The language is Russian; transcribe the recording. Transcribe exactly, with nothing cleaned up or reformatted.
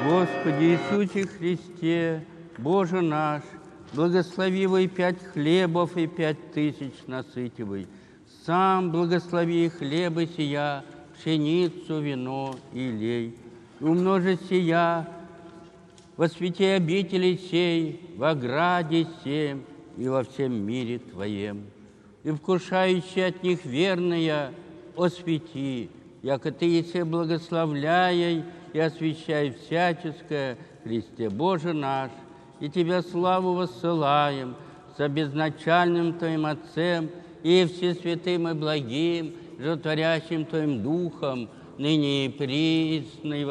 Господи Иисусе Христе, Боже наш, благословивый пять хлебов и пять тысяч насытивый, сам благослови хлебы сия, пшеницу, вино и лей, и умножи сия во свете обители сей, в ограде сем и во всем мире Твоем. И вкушающий от них верная освети, яко Ты еси благословляй и освящай всяческое, Христе Боже наш, и Тебя славу воссылаем со безначальным Твоим Отцем и всесвятым и благим, животворящим Твоим Духом, ныне и присно, и